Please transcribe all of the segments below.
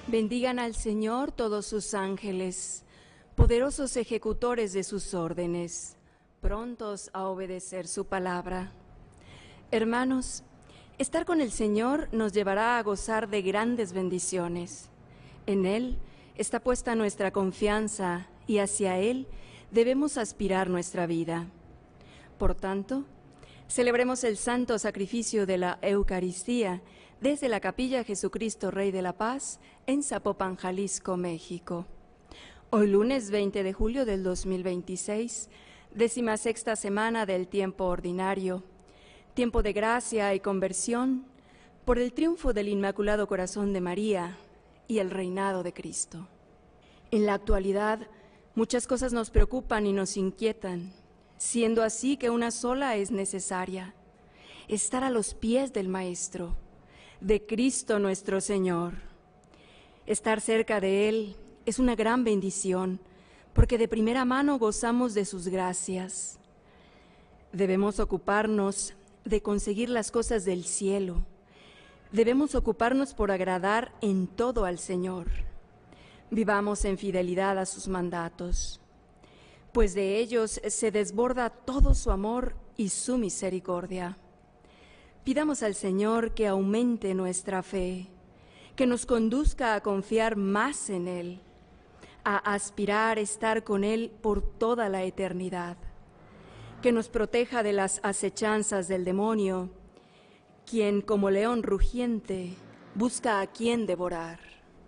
Bendigan al Señor todos sus ángeles, poderosos ejecutores de sus órdenes, prontos a obedecer su palabra. Hermanos, estar con el Señor nos llevará a gozar de grandes bendiciones. En Él está puesta nuestra confianza y hacia Él debemos aspirar nuestra vida. Por tanto, celebremos el santo sacrificio de la Eucaristía desde la Capilla Jesucristo Rey de la Paz en Zapopan, Jalisco, México. Hoy lunes 20 de julio del 2026, 16ª semana del tiempo ordinario, tiempo de gracia y conversión por el triunfo del Inmaculado Corazón de María y el reinado de Cristo. En la actualidad, muchas cosas nos preocupan y nos inquietan, siendo así que una sola es necesaria: estar a los pies del Maestro, de Cristo nuestro Señor. Estar cerca de Él es una gran bendición, porque de primera mano gozamos de sus gracias. Debemos ocuparnos de conseguir las cosas del cielo. Debemos ocuparnos por agradar en todo al Señor. Vivamos en fidelidad a sus mandatos, pues de ellos se desborda todo su amor y su misericordia. Pidamos al Señor que aumente nuestra fe, que nos conduzca a confiar más en Él, a aspirar a estar con Él por toda la eternidad, que nos proteja de las acechanzas del demonio, quien como león rugiente busca a quien devorar.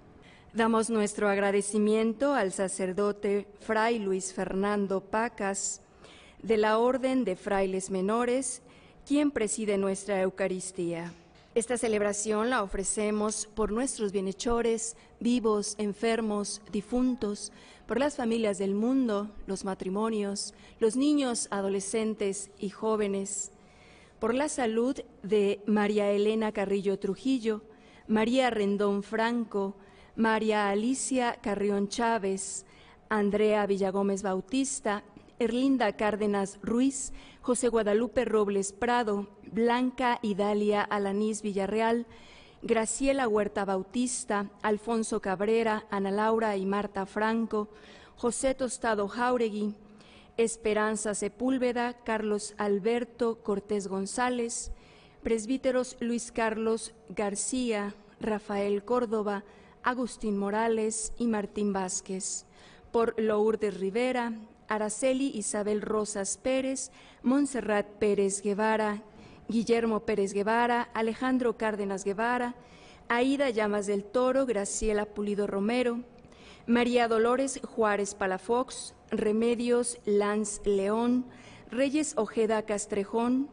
Damos nuestro agradecimiento al sacerdote Fray Luis Fernando Pacas, de la Orden de Frailes Menores, quien preside nuestra Eucaristía. Esta celebración la ofrecemos por nuestros bienhechores, vivos, enfermos, difuntos, por las familias del mundo, los matrimonios, los niños, adolescentes y jóvenes, por la salud de María Elena Carrillo Trujillo, María Rendón Franco, María Alicia Carrión Chávez, Andrea Villagómez Bautista, Erlinda Cárdenas Ruiz, José Guadalupe Robles Prado, Blanca Idalia Alanís Villarreal, Graciela Huerta Bautista, Alfonso Cabrera, Ana Laura y Marta Franco, José Tostado Jáuregui, Esperanza Sepúlveda, Carlos Alberto Cortés González, presbíteros Luis Carlos García, Rafael Córdoba, Agustín Morales y Martín Vázquez, por Lourdes Rivera, Araceli Isabel Rosas Pérez, Montserrat Pérez Guevara, Guillermo Pérez Guevara, Alejandro Cárdenas Guevara, Aida Llamas del Toro, Graciela Pulido Romero, María Dolores Juárez Palafox, Remedios Lanz León, Reyes Ojeda Castrejón,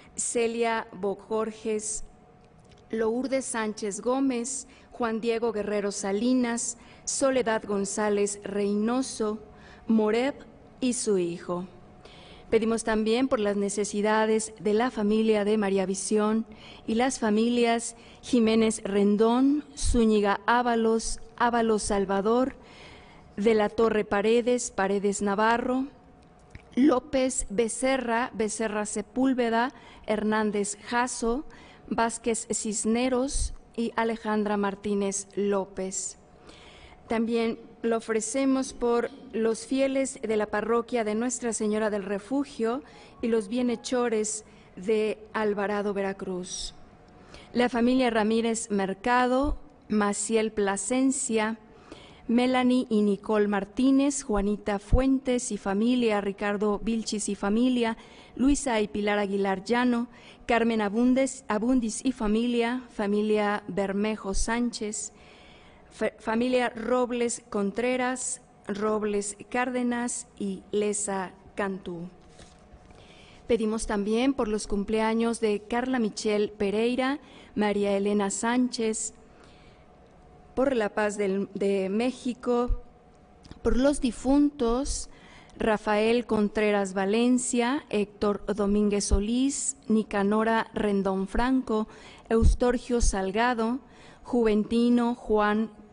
Celia Bojorges, Lourdes Sánchez Gómez, Juan Diego Guerrero Salinas, Soledad González Reynoso, Moreb y su hijo. Pedimos también por las necesidades de la familia de María Visión y las familias Jiménez Rendón, Zúñiga Ábalos, Ábalos Salvador, de la Torre Paredes, Paredes Navarro, López Becerra, Becerra Sepúlveda, Hernández Jasso, Vázquez Cisneros y Alejandra Martínez López. También lo ofrecemos por los fieles de la parroquia de Nuestra Señora del Refugio y los bienhechores de Alvarado, Veracruz. La familia Ramírez Mercado, Maciel Plasencia, Melanie y Nicole Martínez, Juanita Fuentes y familia, Ricardo Vilchis y familia, Luisa y Pilar Aguilar Llano, Carmen Abundis y familia, familia Bermejo Sánchez, familia Robles Contreras, Robles Cárdenas y Lesa Cantú. Pedimos también por los cumpleaños de Carla Michelle Pereira, María Elena Sánchez, por la paz de México, por los difuntos Rafael Contreras Valencia, Héctor Domínguez Solís, Nicanora Rendón Franco, Eustorgio Salgado, Juventino Juan